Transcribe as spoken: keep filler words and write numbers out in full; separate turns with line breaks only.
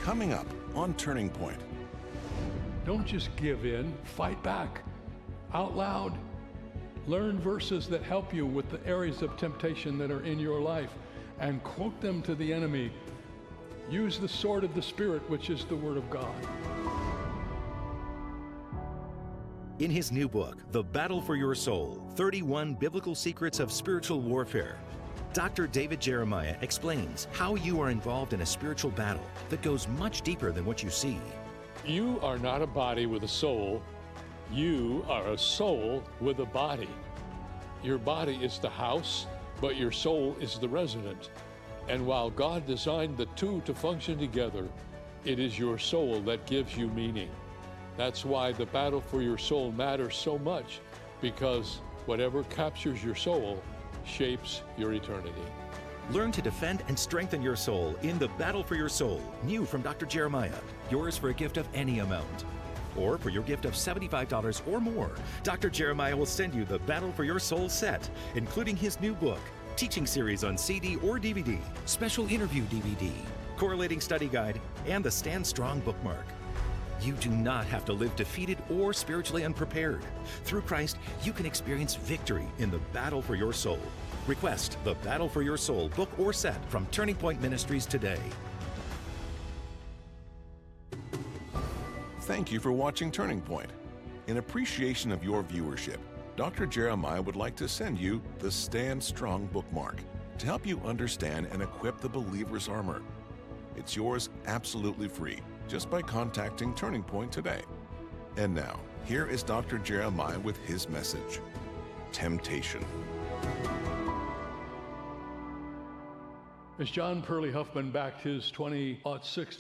Coming up on Turning Point.
Don't just give in, fight back out loud. Learn verses that help you with the areas of temptation that are in your life and quote them to the enemy. Use the sword of the Spirit, which is the Word of God.
In his new book, The Battle for Your Soul, thirty-one Biblical Secrets of Spiritual Warfare, Doctor David Jeremiah explains how you are involved in a spiritual battle that goes much deeper than what you see.
You are not a body with a soul. You are a soul with a body. Your body is the house, but your soul is the resident. And while God designed the two to function together, it is your soul that gives you meaning. That's why the battle for your soul matters so much, because whatever captures your soul shapes your eternity.
Learn to defend and strengthen your soul in The Battle for Your Soul, new from Doctor Jeremiah. Yours for a gift of any amount. Or for your gift of seventy-five dollars or more, Doctor Jeremiah will send you the Battle for Your Soul set, including his new book, teaching series on C D or D V D, special interview D V D, correlating study guide, and the Stand Strong bookmark. You do not have to live defeated or spiritually unprepared. Through Christ, you can experience victory in the battle for your soul. Request The Battle for Your Soul book or set from Turning Point Ministries today.
Thank you for watching Turning Point. In appreciation of your viewership, Doctor Jeremiah would like to send you the Stand Strong bookmark to help you understand and equip the believer's armor. It's yours absolutely free, just by contacting Turning Point today. And now, here is Doctor Jeremiah with his message, Temptation.
As John Perley Huffman backed his twenty oh six